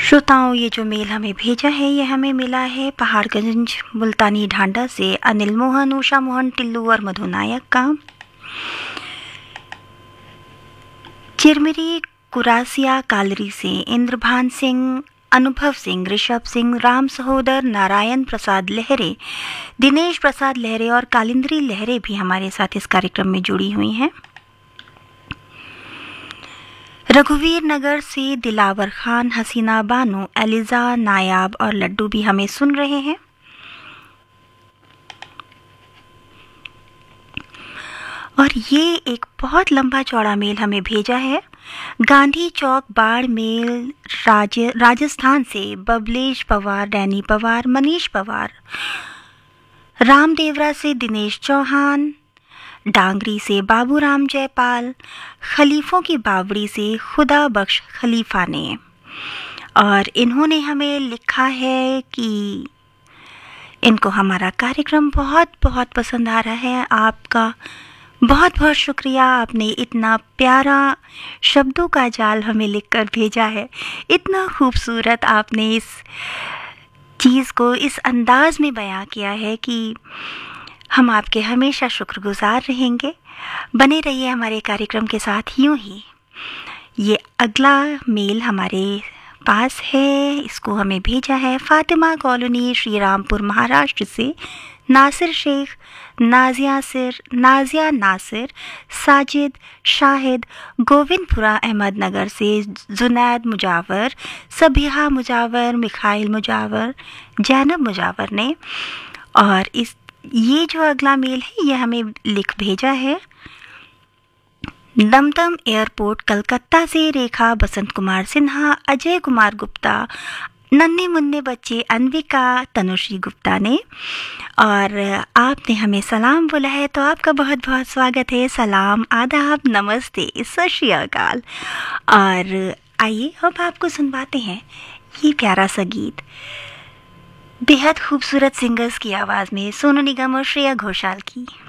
श्रोताओं, ये जो मेल हमें भेजा है ये हमें मिला है पहाड़गंज मुल्तानी ढांडा से अनिल मोहन, उषा मोहन, टिल्लू और मधु नायक का। चिरमिरी कुरासिया कालरी से इंद्रभान सिंह, अनुभव सिंह, ऋषभ सिंह, राम सहोदर, नारायण प्रसाद लहरे, दिनेश प्रसाद लहरे और कालिंद्री लहरे भी हमारे साथ इस कार्यक्रम में जुड़ी हुई हैं। रघुवीर नगर से दिलावर खान, हसीना बानो, एलिजा, नायाब और लड्डू भी हमें सुन रहे हैं। और ये एक बहुत लंबा चौड़ा मेल हमें भेजा है गांधी चौक बाड़मेर राजस्थान से बबलेश पवार, डैनी पवार, मनीष पवार, रामदेवरा से दिनेश चौहान, डांगरी से बाबूराम जयपाल, खलीफों की बावड़ी से खुदा बख्श खलीफा ने। और इन्होंने हमें लिखा है कि इनको हमारा कार्यक्रम बहुत बहुत पसंद आ रहा है। आपका बहुत बहुत शुक्रिया, आपने इतना प्यारा शब्दों का जाल हमें लिखकर भेजा है। इतना खूबसूरत आपने इस चीज़ को इस अंदाज में बयां किया है कि हम आपके हमेशा शुक्रगुजार रहेंगे। बने रहिए हमारे कार्यक्रम के साथ यूं ही। ये अगला मेल हमारे पास है, इसको हमें भेजा है फातिमा कॉलोनी, श्री रामपुर, महाराष्ट्र से नासिर शेख, नाजिया नासिर, साजिद, शाहिद, गोविंदपुरा अहमदनगर से जुनैद मुजावर, सबिहा मुजावर, मिखाइल मुजावर, जैनब मुजावर ने। और ये जो अगला मेल है ये हमें लिख भेजा है दमदम एयरपोर्ट कलकत्ता से रेखा, बसंत कुमार सिन्हा, अजय कुमार गुप्ता, नन्हे मुन्ने बच्चे अन्विका, तनुश्री गुप्ता ने। और आपने हमें सलाम बोला है तो आपका बहुत बहुत स्वागत है। सलाम, आदाब, नमस्ते, सत श्री अकाल। और आइए अब आपको सुनवाते हैं ये प्यारा सा गीत बेहद खूबसूरत सिंगर्स की आवाज़ में, सोनू निगम और श्रेया घोषाल की।